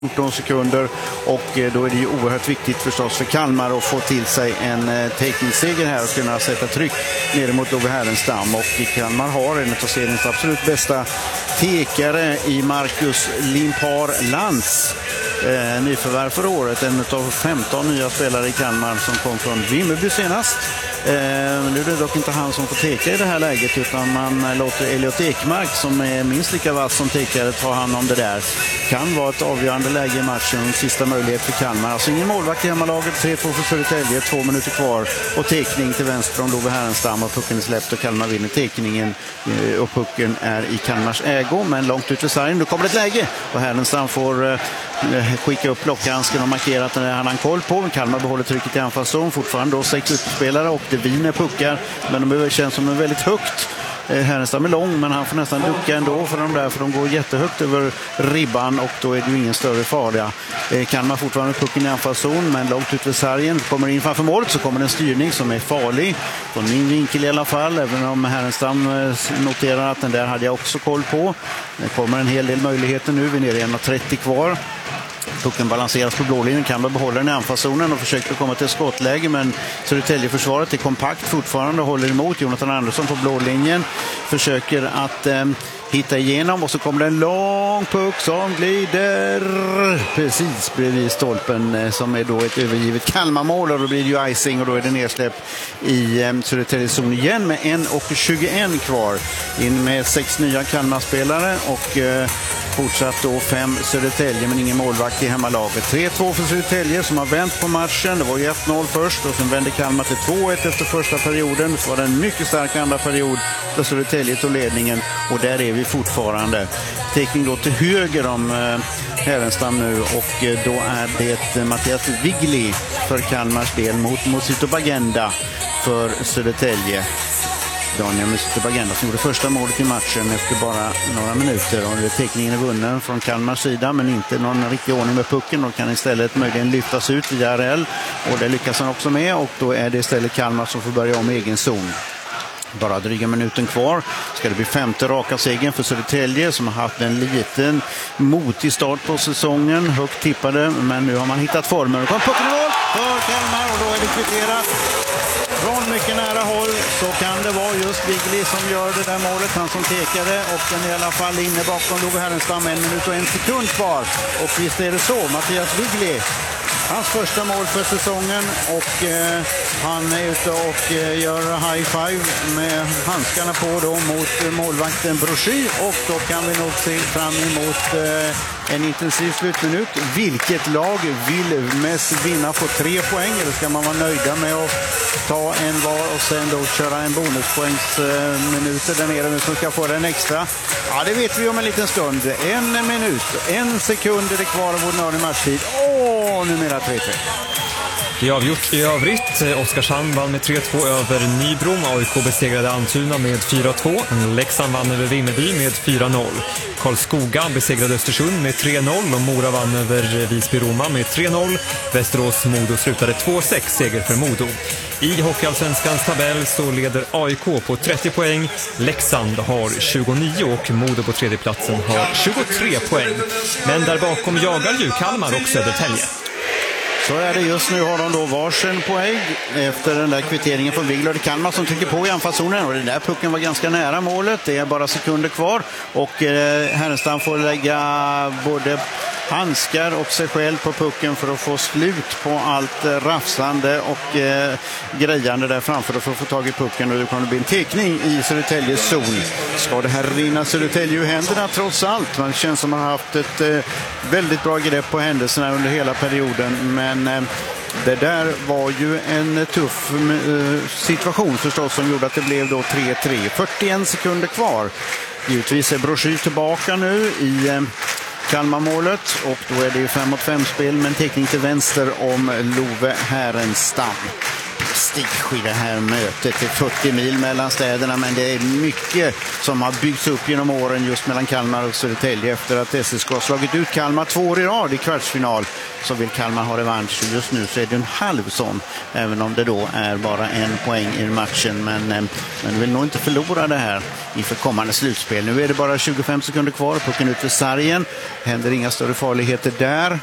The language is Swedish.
14 sekunder och då är det ju oerhört viktigt förstås för Kalmar att få till sig en teckningsseger här och kunna sätta tryck ner mot Love Härenstam. Och Kalmar har en av seriens absolut bästa tekare i Marcus Limpar Lantz. Nyförvärv för året, en av 15 nya spelare i Kalmar som kom från Vimmerby senast. Nu är det dock inte han som får teka i det här läget, utan man låter Elliot Ekmark, som är minst lika vass som tekare, ta hand om det där. Kan vara ett avgörande läge i matchen, sista möjlighet för Kalmar. Alltså ingen målvakt i hemmalaget, 3-2 för Södertälje, 2 minuter kvar och tekning till vänster från Love Härenstam och pucken är släppt och Kalmar vinner tekningen och pucken är i Kalmars ägo, men långt ut vid sargen. Nu kommer ett läge och Härenstam får skicka upp blockhandsken och markera att han har koll på. Kalmar behåller trycket i anfallszon, fortfarande då 6 utspelare och det viner puckar, men de känns som en väldigt högt. Härenstam är lång, men han får nästan ducka ändå för de går jättehögt över ribban och då är det ju ingen större fara. Kalmar fortfarande pucken i anfallszon, men långt ut vid sargen, kommer in framför målet så kommer en styrning som är farlig från min vinkel i alla fall, även om Härenstam noterar att den där hade jag också koll på. Det kommer en hel del möjligheter nu, vi är nere i 1:30 kvar. Pucken balanseras på blålinjen, Kalmar behåller den i anfallszonen och försöker komma till skottläge, men Södertälje-försvaret är kompakt fortfarande och håller emot. Jonathan Andersson på blålinjen försöker att hitta igenom och så kommer det en lång puck som glider precis bredvid stolpen som är då ett övergivet Kalmarmål och då blir det ju icing och då är det nedsläpp i Södertälje-zon igen med 1:21 kvar. In med 6 nya Kalmarspelare och fortsatt då 5 Södertälje men ingen målvakt i hemmalaget. 3-2 för Södertälje som har vänt på matchen. Det var ju 1-0 först och sen vände Kalmar till 2-1 efter första perioden. Så var det en mycket stark andra period där Södertälje tog ledningen och där är vi fortfarande. Teckning då till höger om Härenstam nu och då är det Mattias Vigli för Kalmars del mot Musito Bagenda för Södertälje. Daniel Musito Bagenda som gjorde första målet i matchen efter bara några minuter och teckningen är vunnen från Kalmars sida men inte någon riktig ordning med pucken och kan istället möjligen lyftas ut via RL och det lyckas han också med och då är det istället Kalmar som får börja om egen zon. Bara dryga minuten kvar ska det bli 5:e raka segern för Södertälje som har haft en liten motig start på säsongen, högt tippade men nu har man hittat formen och kom pucken i mål för Kalmar och då är det kvitterat. Från mycket nära håll så kan det vara just Vigli som gör det där målet, han som tekade och den är i alla fall inne bakom Love Härenstam, 1 minut och 1 sekund kvar och visst är det så, Mattias Vigli hans första mål för säsongen och han är ute och gör high five med handskarna på då mot målvakten Brochy och då kan vi nog se fram emot en intensiv slutminut. Vilket lag vill mest vinna på 3 poäng eller ska man vara nöjda med att ta en var och sen då köra en bonuspoängsminuter där nere som ska få den extra? Ja, det vet vi om en liten stund. 1 minut, 1 sekund är det kvar av ordinarie matchtid. Numera 3-3. Det är avgjort i övrigt. Oskarshamn vann med 3-2 över Nybrom. AIK besegrade Almtuna med 4-2. Leksand vann över Vimmerby med 4-0. Karlskoga besegrade Östersund med 3-0 och Mora vann över Visby-Roma med 3-0. Västerås-Modo slutade 2-6 seger för Modo. I Hockeyallsvenskans tabell så leder AIK på 30 poäng. Leksand har 29 och Modo på tredje platsen har 23 poäng. Men där bakom jagar ju Kalmar och Södertälje. Så är det just nu har de då varsin poäng efter den där kvitteringen från Vigli och det Kalmar som trycker på i anfallszonen och den där pucken var ganska nära målet. Det är bara sekunder kvar och Härenstam får lägga både handskar och sig själv på pucken för att få slut på allt rafsande och grejande där framför för att få tag i pucken och det kommer bli en tekning i Södertäljes zon. Ska det här rinna Södertälje ur händerna trots allt? Man känns som att man har haft ett väldigt bra grepp på händelserna under hela perioden men det där var ju en tuff situation förstås som gjorde att det blev då 3-3. 41 sekunder kvar. Givetvis är Brochy tillbaka nu i Kalmarmålet och då är det ju 5-mot-5 spel med en teckning till vänster om Love Härenstam. prestige i det här mötet. Det är 40 mil mellan städerna, men det är mycket som har byggts upp genom åren just mellan Kalmar och Södertälje. Efter att SSK har slagit ut Kalmar 2 år i rad i kvartsfinal så vill Kalmar ha revansch. Just nu så är det en halv sån, även om det då är bara 1 poäng i matchen. Men vill nog inte förlora det här inför kommande slutspel. Nu är det bara 25 sekunder kvar, pucken ut för sargen. Händer inga större farligheter där.